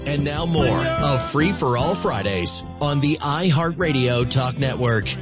And now more of Free for All Fridays on the iHeartRadio Talk Network.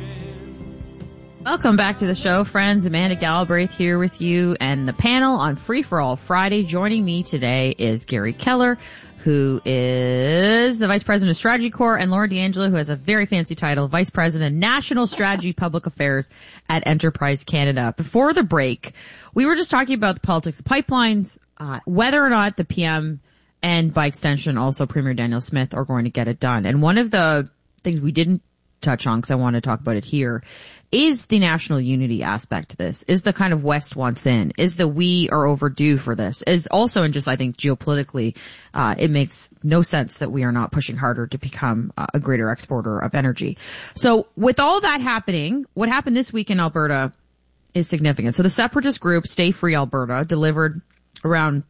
Welcome back to the show, friends. Amanda Galbraith here with you and the panel on Free for All Friday. Joining me today is Gary Keller, who is the Vice President of Strategy Corps, and Laura D'Angelo, who has a very fancy title, Vice President, National Strategy Public Affairs at Enterprise Canada. Before the break, we were just talking about the politics of pipelines, whether or not the PM and by extension also Premier Danielle Smith are going to get it done. And one of the things we didn't touch on, because I want to talk about it here, is the national unity aspect to this, is the kind of West wants in, is the we are overdue for this, is also, and just I think geopolitically, it makes no sense that we are not pushing harder to become a greater exporter of energy. So with all that happening, what happened this week in Alberta is significant. So the separatist group Stay Free Alberta delivered around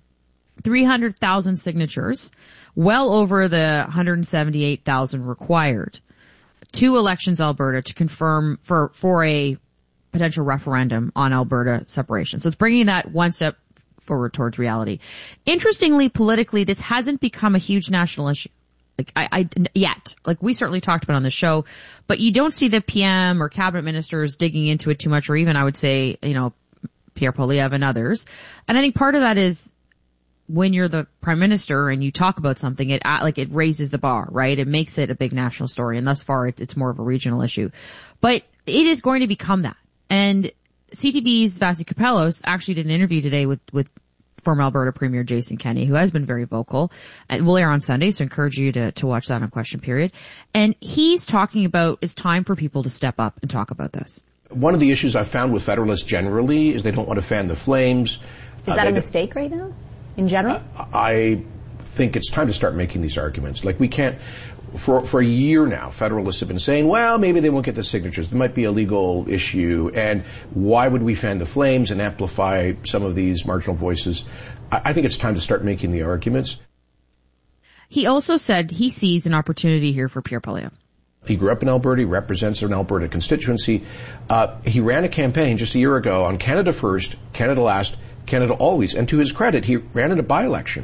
300,000 signatures, well over the 178,000 required, to Elections Alberta to confirm for a potential referendum on Alberta separation. So it's bringing that one step forward towards reality. Interestingly, politically, this hasn't become a huge national issue. Yet. We certainly talked about it on the show, but you don't see the PM or cabinet ministers digging into it too much, or even I would say, Pierre Poilievre and others. And I think part of that is when you're the prime minister and you talk about something, it raises the bar, right? It makes it a big national story. And thus far, it's more of a regional issue. But it is going to become that. And CTV's Vasi Kapelos actually did an interview today with former Alberta Premier Jason Kenney, who has been very vocal, and will air on Sunday, so I encourage you to watch that on Question Period. And he's talking about it's time for people to step up and talk about this. One of the issues I've found with Federalists generally is they don't want to fan the flames. Is that a mistake right now? In general? I think it's time to start making these arguments. We can't, for a year now, Federalists have been saying, well, maybe they won't get the signatures. There might be a legal issue. And why would we fan the flames and amplify some of these marginal voices? I think it's time to start making the arguments. He also said he sees an opportunity here for Pierre Poilievre. He grew up in Alberta. He represents an Alberta constituency. He ran a campaign just a year ago on Canada First, Canada Last, Canada Always. And to his credit, he ran in a by-election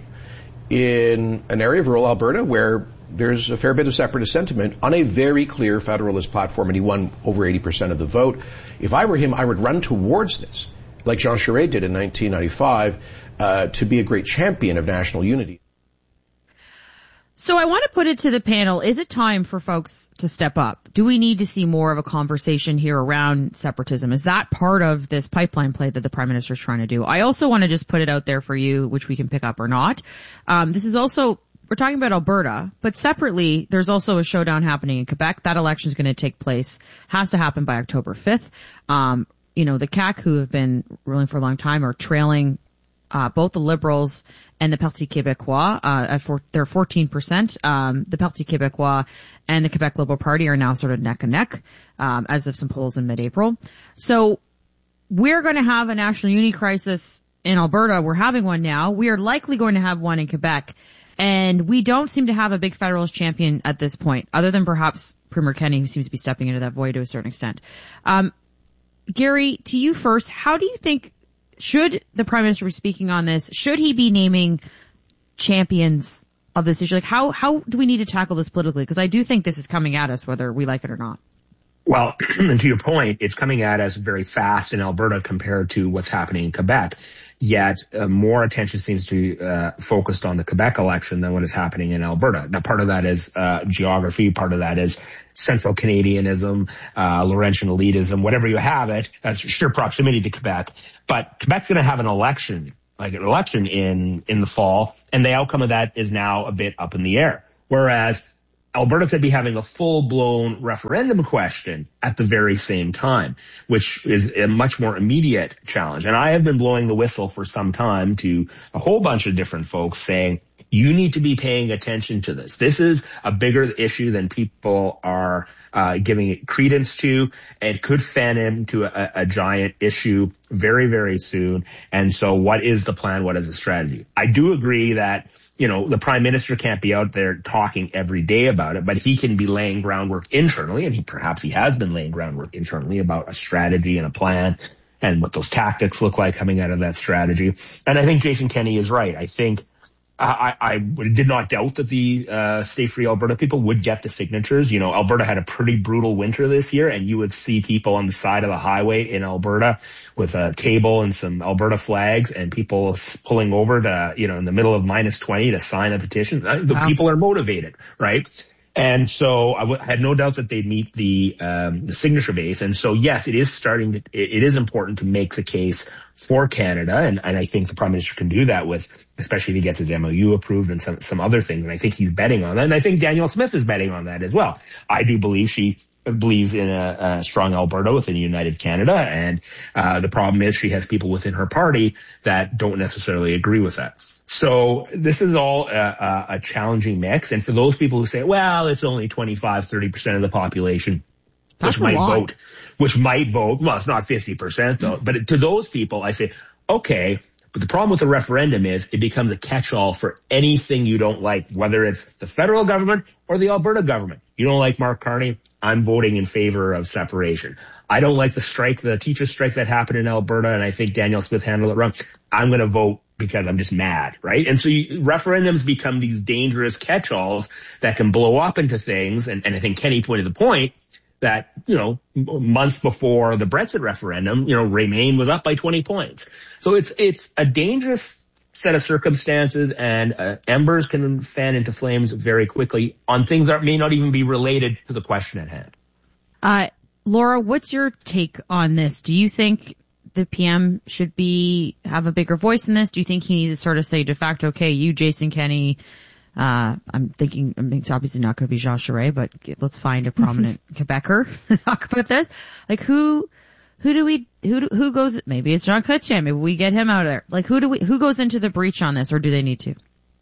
in an area of rural Alberta where there's a fair bit of separatist sentiment on a very clear Federalist platform, and he won over 80% of the vote. If I were him, I would run towards this, like Jean Charest did in 1995, to be a great champion of national unity. So I want to put it to the panel, is it time for folks to step up? Do we need to see more of a conversation here around separatism? Is that part of this pipeline play that the Prime Minister is trying to do? I also want to just put it out there for you, which we can pick up or not. This is also, we're talking about Alberta, but separately, there's also a showdown happening in Quebec. That election is going to take place, has to happen by October 5th. The CAQ, who have been ruling for a long time, are trailing both the Liberals and the Parti Québécois, they're 14%. The Parti Québécois and the Quebec Liberal Party are now sort of neck and neck, as of some polls in mid-April. So we're going to have a national unity crisis in Alberta. We're having one now. We are likely going to have one in Quebec. And we don't seem to have a big Federalist champion at this point, other than perhaps Premier Kenney, who seems to be stepping into that void to a certain extent. Gary, to you first, how do you think, should the Prime Minister be speaking on this? Should he be naming champions of this issue? How do we need to tackle this politically? Because I do think this is coming at us, whether we like it or not. Well, to your point, it's coming at us very fast in Alberta compared to what's happening in Quebec. Yet more attention seems to be focused on the Quebec election than what is happening in Alberta. Now, part of that is geography. Part of that is central Canadianism, Laurentian elitism, whatever you have it. That's sheer proximity to Quebec. But Quebec's going to have an election in the fall, and the outcome of that is now a bit up in the air. Whereas Alberta could be having a full-blown referendum question at the very same time, which is a much more immediate challenge. And I have been blowing the whistle for some time to a whole bunch of different folks saying, you need to be paying attention to this. This is a bigger issue than people are giving it credence to. It could fan into a giant issue very, very soon. And so what is the plan? What is the strategy? I do agree that, the Prime Minister can't be out there talking every day about it, but he can be laying groundwork internally, and perhaps he has been laying groundwork internally about a strategy and a plan and what those tactics look like coming out of that strategy. And I think Jason Kenney is right. I think I did not doubt that the Stay Free Alberta people would get the signatures. You know, Alberta had a pretty brutal winter this year, and you would see people on the side of the highway in Alberta with a table and some Alberta flags, and people pulling over to, you know, in the middle of -20 to sign a petition. The people are motivated, right? And so I had no doubt that they'd meet the signature base. And so, yes, it is important to make the case for Canada. And I think the Prime Minister can do that with, especially if he gets his MOU approved and some other things. And I think he's betting on that. And I think Danielle Smith is betting on that as well. I do believe she believes in a strong Alberta within a united Canada. And the problem is she has people within her party that don't necessarily agree with that. So this is all a challenging mix. And for those people who say, well, it's only 25-30% of the population which might vote. Well, it's not 50% though. But to those people, I say, okay, but the problem with the referendum is it becomes a catch-all for anything you don't like, whether it's the federal government or the Alberta government. You don't like Mark Carney? I'm voting in favor of separation. I don't like the teacher strike that happened in Alberta, and I think Danielle Smith handled it wrong. I'm going to vote because I'm just mad, right? And so referendums become these dangerous catch-alls that can blow up into things. And I think Kenny pointed the point that, you know, months before the Brexit referendum, you know, Remain was up by 20 points. So it's a dangerous set of circumstances, and embers can fan into flames very quickly on things that may not even be related to the question at hand. Laura, what's your take on this? Do you think the PM should have a bigger voice in this? Do you think he needs to sort of say de facto, okay, you, Jason Kenney, I'm thinking it's obviously not going to be Jean Charest, but let's find a prominent Quebecer to talk about this. Like who goes, maybe it's Jean Chrétien, maybe we get him out of there. Like who goes into the breach on this, or do they need to?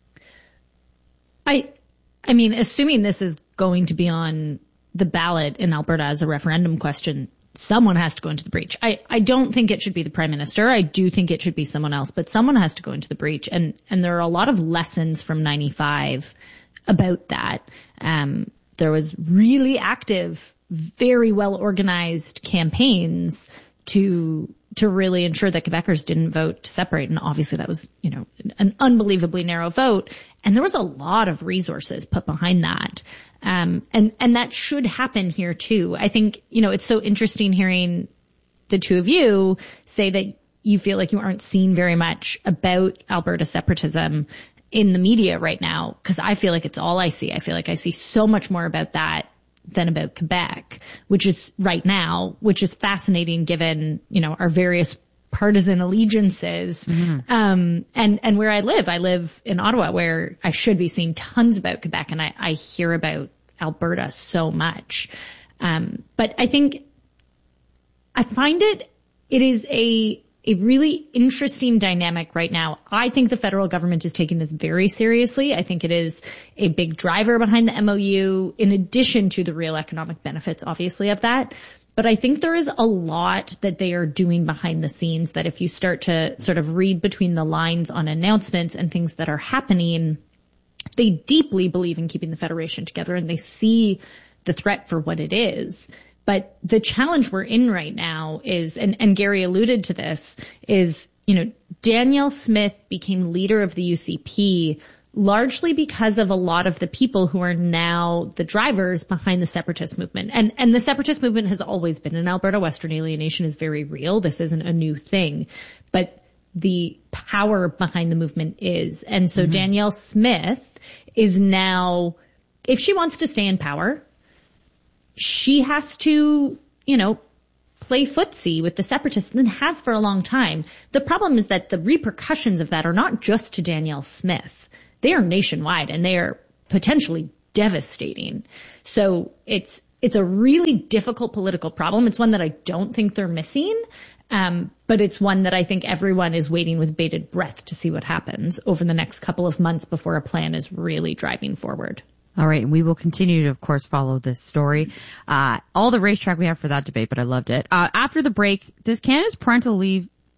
I mean, assuming this is going to be on the ballot in Alberta as a referendum question, someone has to go into the breach. I don't think it should be the Prime Minister. I do think it should be someone else, but someone has to go into the breach. And there are a lot of lessons from 95 about that. There was really active, very well organized campaigns to really ensure that Quebecers didn't vote to separate. And obviously that was, you know, an unbelievably narrow vote. And there was a lot of resources put behind that. And that should happen here too. I think, you know, it's so interesting hearing the two of you say that you feel like you aren't seeing very much about Alberta separatism in the media right now, because I feel like it's all I see. I feel like I see so much more about that than about Quebec, which is right now, which is fascinating given, you know, our various partisan allegiances. Mm-hmm. And where I live in Ottawa, where I should be seeing tons about Quebec, and I hear about Alberta so much. But I think I find it is a really interesting dynamic right now. I think the federal government is taking this very seriously. I think it is a big driver behind the MOU, in addition to the real economic benefits, obviously, of that. But I think there is a lot that they are doing behind the scenes that if you start to sort of read between the lines on announcements and things that are happening, they deeply believe in keeping the Federation together, and they see the threat for what it is. But the challenge we're in right now is, and Gary alluded to this, is, you know, Danielle Smith became leader of the UCP largely because of a lot of the people who are now the drivers behind the separatist movement. And the separatist movement has always been in Alberta. Western alienation is very real. This isn't a new thing. But the power behind the movement is. And so Danielle Smith is now, if she wants to stay in power, she has to, you know, play footsie with the separatists, and has for a long time. The problem is that the repercussions of that are not just to Danielle Smith. They are nationwide, and they are potentially devastating. So it's a really difficult political problem. It's one that I don't think they're missing. But it's one that I think everyone is waiting with bated breath to see what happens over the next couple of months before a plan is really driving forward. All right. And we will continue to, of course, follow this story. All the racetrack we have for that debate, but I loved it. After the break, does Canada's parental leave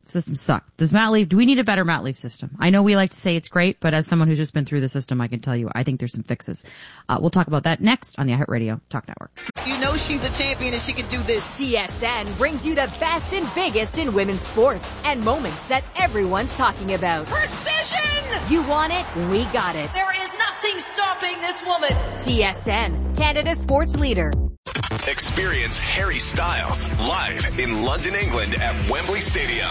Systems suck. Do we need a better mat leave system? I know we like to say it's great, but as someone who's just been through the system, I can tell you, I think there's some fixes. We'll talk about that next on the iHeartRadio Talk Network. You know she's a champion and she can do this. TSN brings you the best and biggest in women's sports and moments that everyone's talking about. Precision! You want it? We got it. There is nothing stopping this woman. TSN, Canada's sports leader. Experience Harry Styles live in London, England at Wembley Stadium.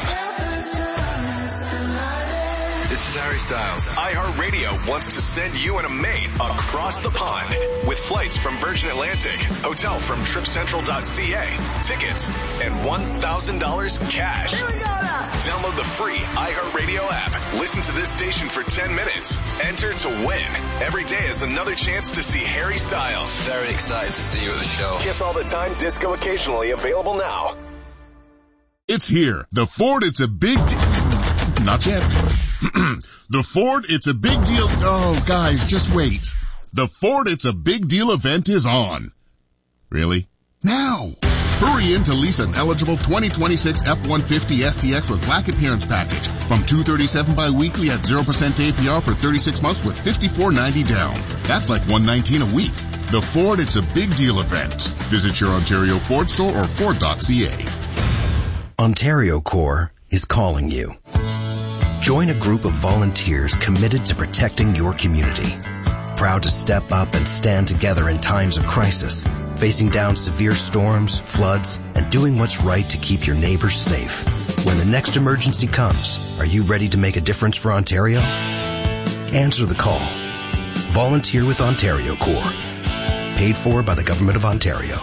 This is Harry Styles. iHeartRadio wants to send you and a mate across the pond with flights from Virgin Atlantic, hotel from TripCentral.ca, tickets, and $1,000 cash. Here we go now. Download the free iHeartRadio app. Listen to this station for 10 minutes. Enter to win. Every day is another chance to see Harry Styles. Very excited to see you at the show. Kiss All the Time disco occasionally available now. It's here. The Ford It's a Big Not yet. The Ford It's a Big Deal. Oh, guys, just wait. The Ford It's a Big Deal event is on. Really? Now. Hurry in to lease an eligible 2026 F-150 STX with Black Appearance Package from $237 bi-weekly at 0% APR for 36 months with $54.90 down. That's like $119 a week. The Ford It's a Big Deal event. Visit your Ontario Ford store or Ford.ca. Ontario Corps is calling you. Join a group of volunteers committed to protecting your community. Proud to step up and stand together in times of crisis, facing down severe storms, floods, and doing what's right to keep your neighbors safe. When the next emergency comes, are you ready to make a difference for Ontario? Answer the call. Volunteer with Ontario Corps. Paid for by the Government of Ontario.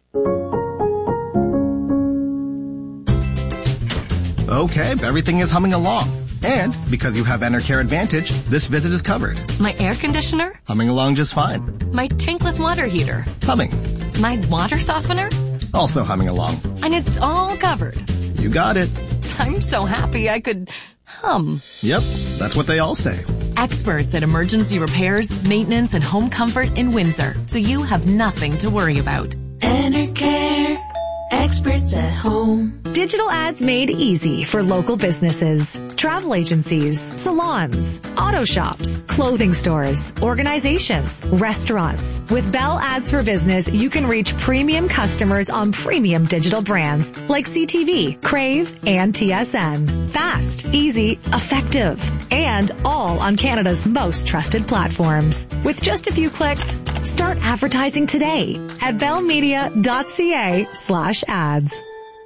Okay, everything is humming along. And because you have Enercare Advantage, this visit is covered. My air conditioner? Humming along just fine. My tankless water heater? Humming. My water softener? Also humming along. And it's all covered. You got it. I'm so happy I could hum. Yep, that's what they all say. Experts at emergency repairs, maintenance, and home comfort in Windsor, so you have nothing to worry about. Enercare. Experts at home. Digital ads made easy for local businesses, travel agencies, salons, auto shops, clothing stores, organizations, restaurants. With Bell Ads for Business, you can reach premium customers on premium digital brands like CTV, Crave, and TSN. Fast, easy, effective, and all on Canada's most trusted platforms. With just a few clicks, start advertising today at bellmedia.ca/ads.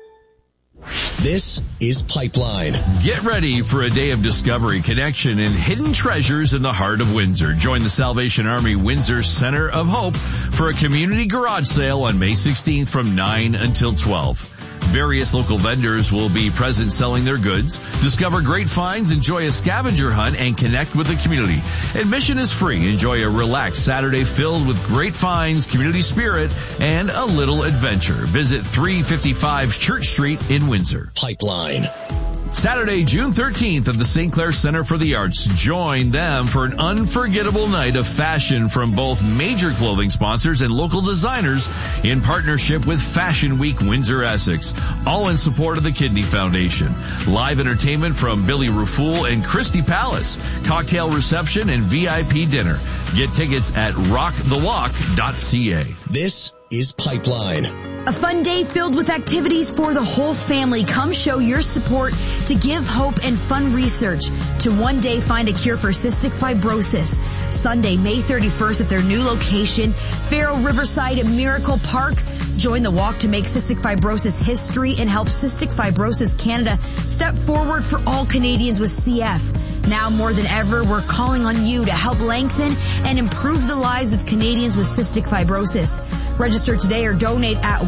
This is Pipeline. Get ready for a day of discovery, connection, and hidden treasures in the heart of Windsor. Join the Salvation Army Windsor Center of Hope for a community garage sale on May 16th from 9 until 12. Various local vendors will be present selling their goods. Discover great finds, enjoy a scavenger hunt, and connect with the community. Admission is free. Enjoy a relaxed Saturday filled with great finds, community spirit, and a little adventure. Visit 355 Church Street in Windsor. Pipeline. Saturday, June 13th at the St. Clair Center for the Arts. Join them for an unforgettable night of fashion from both major clothing sponsors and local designers in partnership with Fashion Week Windsor Essex. All in support of the Kidney Foundation. Live entertainment from Billy Raffoul and Christy Palace. Cocktail reception and VIP dinner. Get tickets at rockthewalk.ca. This is Pipeline. A fun day filled with activities for the whole family. Come show your support to Give Hope and Fund Research to one day find a cure for cystic fibrosis. Sunday, May 31st at their new location, Farrow Riverside Miracle Park. Join the walk to make cystic fibrosis history and help Cystic Fibrosis Canada step forward for all Canadians with CF. Now more than ever, we're calling on you to help lengthen and improve the lives of Canadians with cystic fibrosis. Register today or donate at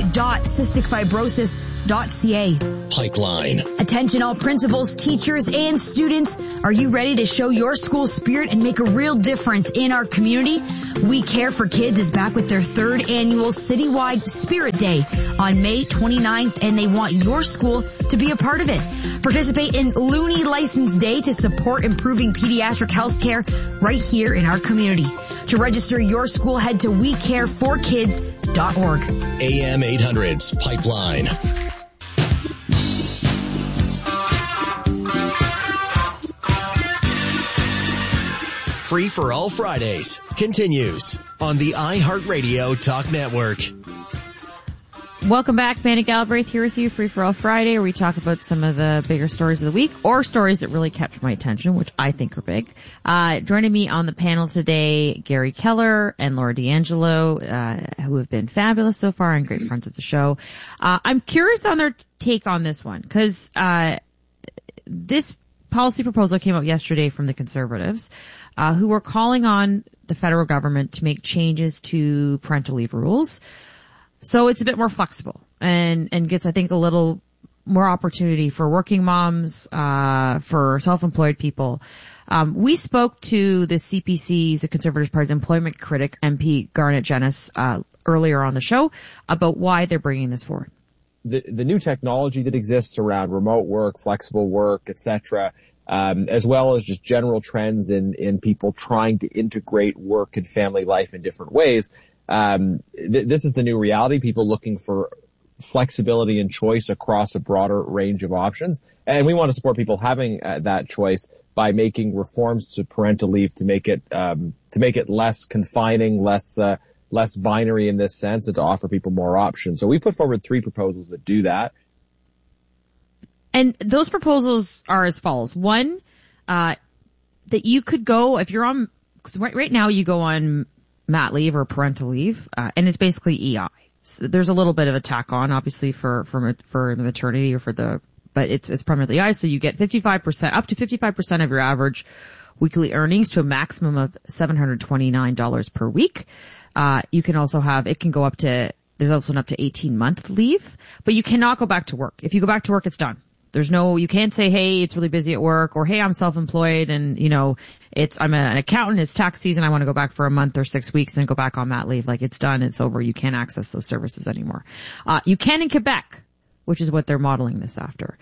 walk.cysticfibrosis.ca. Pipeline. Attention all principals, teachers, and students. Are you ready to show your school spirit and make a real difference in our community? We Care for Kids is back with their third annual citywide Spirit Day on May 29th, and they want your school to be a part of it. Participate in Looney License Day to support improving pediatric health care right here in our community. To register your school, head to wecareforkids.org. AM 800's Pipeline. Free for All Fridays continues on the iHeartRadio Talk Network. Welcome back. Amanda Galbraith here with you, Free for All Friday, where we talk about some of the bigger stories of the week or stories that really capture my attention, which I think are big. Joining me on the panel today, Gary Keller and Laura D'Angelo, who have been fabulous so far and great friends of the show. I'm curious on their take on this one because this policy proposal came out yesterday from the Conservatives, who were calling on the federal government to make changes to parental leave rules. So it's a bit more flexible and gets, I think, a little more opportunity for working moms, for self-employed people. We spoke to the CPC's, the Conservative Party's employment critic, MP Garnet Jenis, earlier on the show about why they're bringing this forward. The new technology that exists around remote work, flexible work, etc., as well as just general trends in people trying to integrate work and family life in different ways. This is the new reality. People looking for flexibility and choice across a broader range of options. And we want to support people having that choice by making reforms to parental leave to make it less confining, less binary in this sense, and to offer people more options. So we put forward 3 proposals that do that. And those proposals are as follows. One, that you could go, if you're on, cause right now you go on mat leave or parental leave, and it's basically EI. So there's a little bit of a tack on, obviously, for the maternity or but it's primarily EI. So you get 55%, up to 55% of your average weekly earnings to a maximum of $729 per week. You can also it can go up to, there's also an up to 18-month leave, but you cannot go back to work. If you go back to work, it's done. You can't say, hey, it's really busy at work, or hey, I'm self-employed and, I'm an accountant, it's tax season, I want to go back for a month or 6 weeks and go back on mat leave. Like, it's done, it's over, you can't access those services anymore. You can in Quebec, which is what they're modeling this after.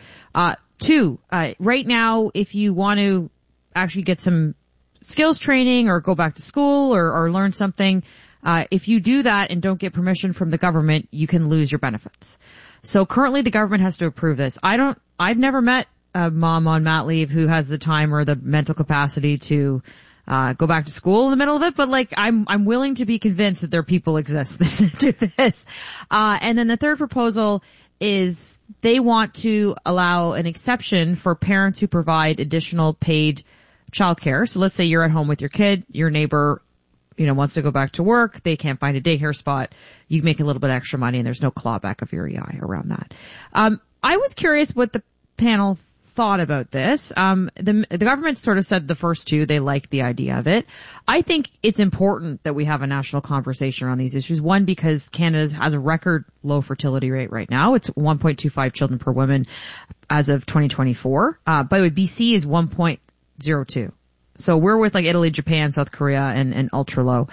2, right now, if you want to actually get some skills training or go back to school or learn something, if you do that and don't get permission from the government, you can lose your benefits. So currently the government has to approve this. I've never met a mom on mat leave who has the time or the mental capacity to go back to school in the middle of it, but I'm willing to be convinced that there people exist that do this. And then the third proposal is they want to allow an exception for parents who provide additional paid childcare. So let's say you're at home with your kid, your neighbor wants to go back to work, they can't find a daycare spot, you make a little bit extra money and there's no clawback of your EI around that. I was curious what the panel thought about this. The government sort of said the first 2, they liked the idea of it. I think it's important that we have a national conversation around these issues. One, because Canada has a record low fertility rate right now. It's 1.25 children per woman as of 2024. By the way, BC is 1.02. So we're with like Italy, Japan, South Korea, and ultra low.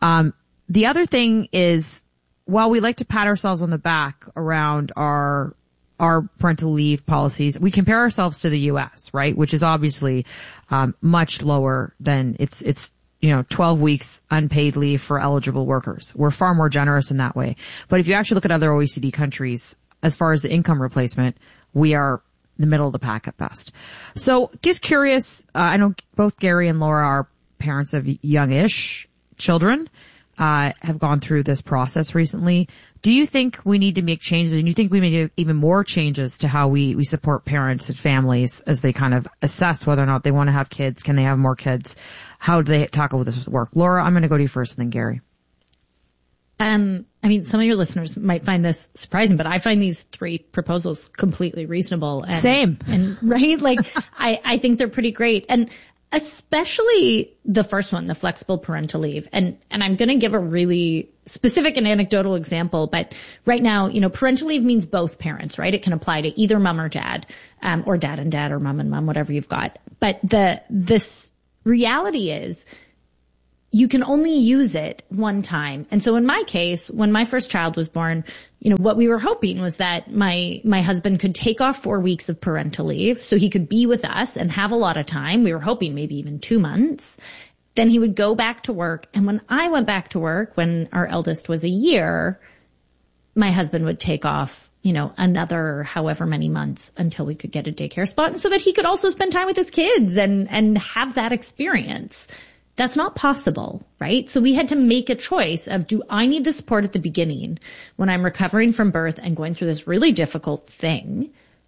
The other thing is, while we like to pat ourselves on the back around our parental leave policies, we compare ourselves to the U.S., right? Which is obviously, much lower than it's 12 weeks unpaid leave for eligible workers. We're far more generous in that way. But if you actually look at other OECD countries, as far as the income replacement, we are the middle of the pack at best. So just curious, I know both Gary and Laura are parents of youngish children, have gone through this process recently. Do you think we need to make changes, and you think we may do even more changes to how we support parents and families as they kind of assess whether or not they want to have kids? Can they have more kids? How do they tackle this work? Laura, I'm going to go to you first and then Gary. Some of your listeners might find this surprising, but I find these 3 proposals completely reasonable. Same. And right? I think they're pretty great. And especially the first one, the flexible parental leave. And I'm going to give a really specific and anecdotal example, but right now, parental leave means both parents, right? It can apply to either mom or dad, or dad and dad or mom and mom, whatever you've got. But this reality is, you can only use it one time. And so in my case, when my first child was born, what we were hoping was that my husband could take off 4 weeks of parental leave so he could be with us and have a lot of time. We were hoping maybe even 2 months. Then he would go back to work. And when I went back to work, when our eldest was a year, my husband would take off, another however many months until we could get a daycare spot, and so that he could also spend time with his kids and have that experience. That's not possible, right? So we had to make a choice of, do I need the support at the beginning when I'm recovering from birth and going through this really difficult thing?